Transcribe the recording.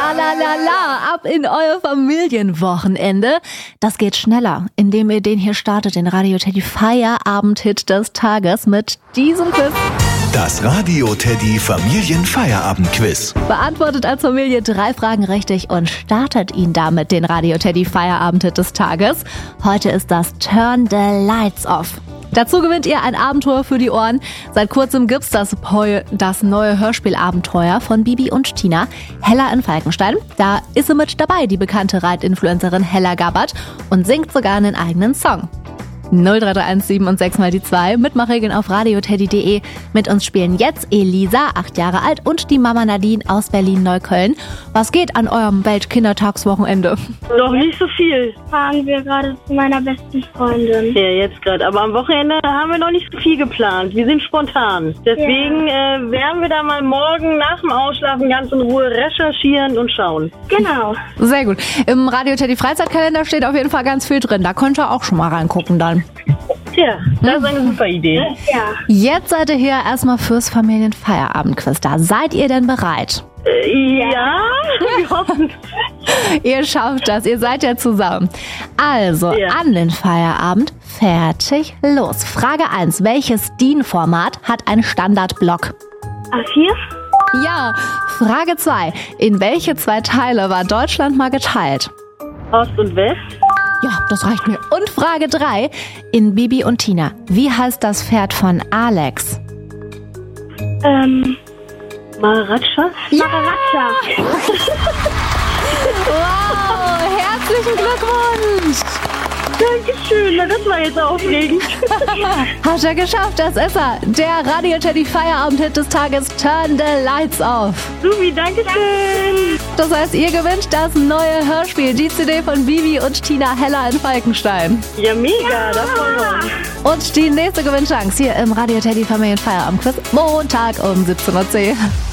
Tralalala, ab in euer Familienwochenende. Das geht schneller, indem ihr den hier startet, den Radio Teddy Feierabend-Hit des Tages mit diesem Quiz. Das Radio Teddy Familienfeierabend-Quiz. Beantwortet als Familie 3 Fragen richtig und startet ihn damit den Radio Teddy Feierabend-Hit des Tages. Heute ist das Turn the Lights Off. Dazu gewinnt ihr ein Abenteuer für die Ohren. Seit kurzem gibt's das neue Hörspielabenteuer von Bibi und Tina, Hella in Falkenstein. Da ist sie mit dabei, die bekannte Reitinfluencerin Hella Gabbard, und singt sogar einen eigenen Song. 03317 und 6 mal die 2, Mitmachregeln auf radioteddy.de. Mit uns spielen jetzt Elisa, 8 Jahre alt, und die Mama Nadine aus Berlin-Neukölln. Was geht an eurem Weltkindertagswochenende? Noch nicht so viel. Fahren wir gerade zu meiner besten Freundin. Ja, jetzt gerade. Aber am Wochenende haben wir noch nicht so viel geplant. Wir sind spontan. Deswegen werden wir da mal morgen nach dem Ausschlafen ganz in Ruhe recherchieren und schauen. Genau. Sehr gut. Im Radio Teddy Freizeitkalender steht auf jeden Fall ganz viel drin. Da könnt ihr auch schon mal reingucken dann. Tja, das ist eine super Idee. Ja. Jetzt seid ihr hier erstmal fürs Familienfeierabendquiz da. Seid ihr denn bereit? Ja, wir hoffen. Ihr schafft das, ihr seid ja zusammen. Also, an den Feierabend, fertig, los. Frage 1. Welches DIN-Format hat einen Standardblock? A4? Ja. Frage 2. In welche 2 Teile war Deutschland mal geteilt? Ost und West? Ja, das reicht mir. Und Frage 3. In Bibi und Tina, wie heißt das Pferd von Alex? Maharaja? Ja! Maharaja. Wow, herzlichen Glückwunsch! Dankeschön, na, das war jetzt aufregend. Hast du geschafft, das ist er. Der Radio Teddy Feierabend-Hit des Tages, Turn the Lights Off. Supi, Dankeschön. Das heißt, ihr gewinnt das neue Hörspiel, die CD von Bibi und Tina, Hella in Falkenstein. Ja, mega, das freuen wir uns. Und die nächste Gewinnchance hier im Radio Teddy Familienfeierabend-Quiz, Montag um 17:10 Uhr.